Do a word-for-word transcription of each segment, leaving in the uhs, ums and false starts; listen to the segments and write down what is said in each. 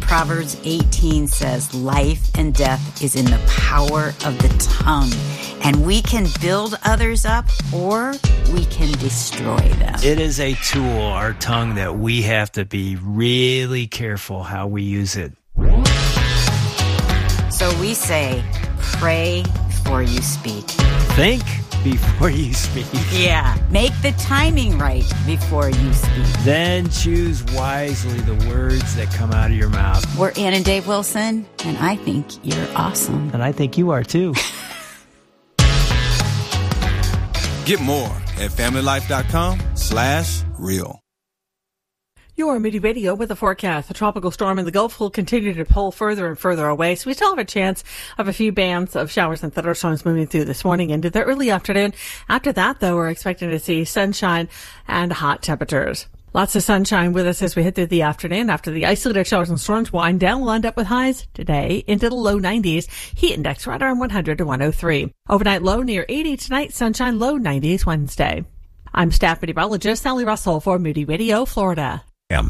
Proverbs eighteen says, life and death is in the power of the tongue. And we can build others up or we can destroy them. It is a tool, our tongue, that we have to be really careful how we use it. So we say, pray before you speak. Think before you speak. Yeah. Make the timing right before you speak. Then choose wisely the words that come out of your mouth. We're Ann and Dave Wilson, and I think you're awesome. And I think you are too. Get more at familylife.com slash real. Your Moody Radio with a forecast. The tropical storm in the Gulf will continue to pull further and further away, so we still have a chance of a few bands of showers and thunderstorms moving through this morning into the early afternoon. After that, though, we're expecting to see sunshine and hot temperatures. Lots of sunshine with us as we head through the afternoon. After the isolated showers and storms wind down, we'll end up with highs today into the low nineties. Heat index right around one hundred to one oh three. Overnight low near eighty tonight. Sunshine low nineties Wednesday. I'm staff meteorologist Sally Russell for Moody Radio, Florida. M.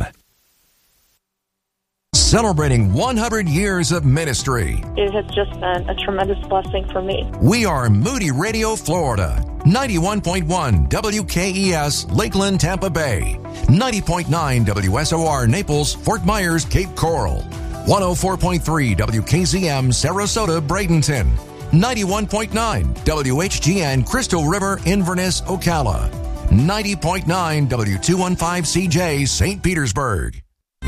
Celebrating one hundred years of ministry. It has just been a tremendous blessing for me. We are Moody Radio, Florida. ninety-one point one W K E S, Lakeland, Tampa Bay. ninety point nine W S O R, Naples, Fort Myers, Cape Coral. one oh four point three W K Z M, Sarasota, Bradenton. ninety-one point nine W H G N, Crystal River, Inverness, Ocala. ninety point nine W two fifteen C J, Saint Petersburg.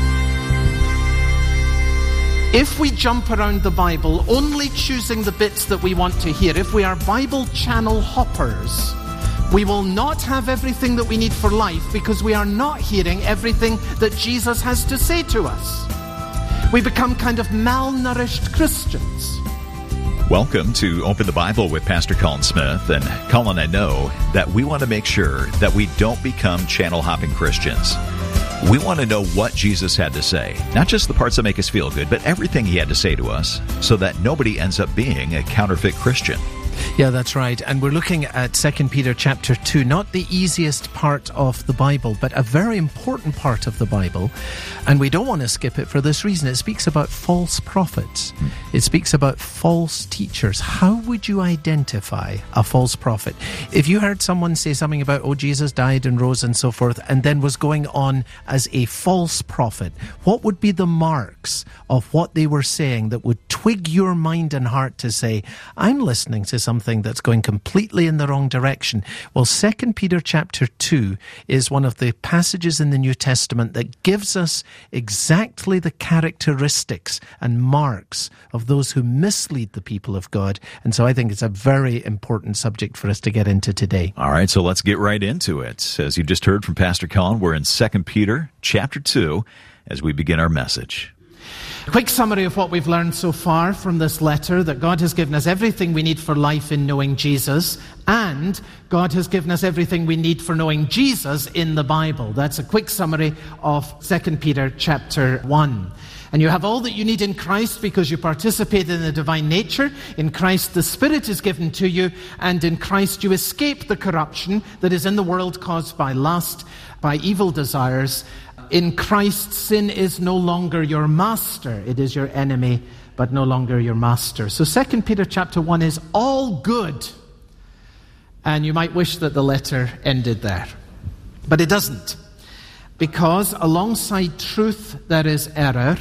If we jump around the Bible, only choosing the bits that we want to hear, if we are Bible channel hoppers, we will not have everything that we need for life because we are not hearing everything that Jesus has to say to us. We become kind of malnourished Christians. Welcome to Open the Bible with Pastor Colin Smith. And Colin, I know that we want to make sure that we don't become channel-hopping Christians. We want to know what Jesus had to say, not just the parts that make us feel good, but everything he had to say to us so that nobody ends up being a counterfeit Christian. Yeah, that's right. And we're looking at Second Peter chapter two, not the easiest part of the Bible, but a very important part of the Bible. And we don't want to skip it for this reason. It speaks about false prophets. Mm. It speaks about false teachers. How would you identify a false prophet? If you heard someone say something about, oh, Jesus died and rose and so forth, and then was going on as a false prophet, what would be the marks of what they were saying that would twig your mind and heart to say, I'm listening to something that's going completely in the wrong direction? Well, Second Peter chapter two is one of the passages in the New Testament that gives us exactly the characteristics and marks of those who mislead the people of God. And so I think it's a very important subject for us to get into today. All right, so let's get right into it. As you just heard from Pastor Colin, we're in Second Peter chapter two as we begin our message. Quick summary of what we've learned so far from this letter, that God has given us everything we need for life in knowing Jesus, and God has given us everything we need for knowing Jesus in the Bible. That's a quick summary of Second Peter chapter one. And you have all that you need in Christ because you participate in the divine nature. In Christ the Spirit is given to you, and in Christ you escape the corruption that is in the world caused by lust, by evil desires. In Christ, sin is no longer your master. It is your enemy, but no longer your master. So Second Peter chapter one is all good. And you might wish that the letter ended there. But it doesn't. Because alongside truth there is error.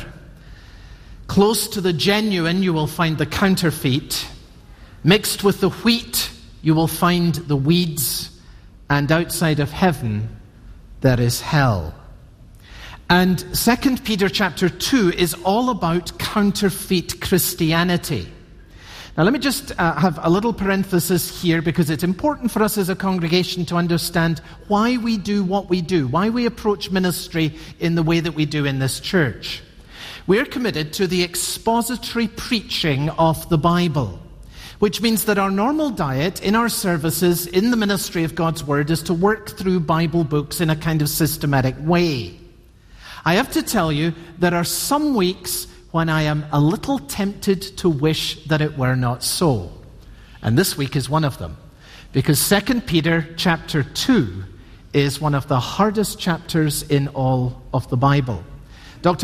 Close to the genuine you will find the counterfeit. Mixed with the wheat you will find the weeds. And outside of heaven there is hell. And Second Peter chapter two is all about counterfeit Christianity. Now let me just uh, have a little parenthesis here, because it's important for us as a congregation to understand why we do what we do, why we approach ministry in the way that we do in this church. We're committed to the expository preaching of the Bible, which means that our normal diet in our services, in the ministry of God's Word, is to work through Bible books in a kind of systematic way. I have to tell you, there are some weeks when I am a little tempted to wish that it were not so. And this week is one of them. Because Second Peter chapter two is one of the hardest chapters in all of the Bible.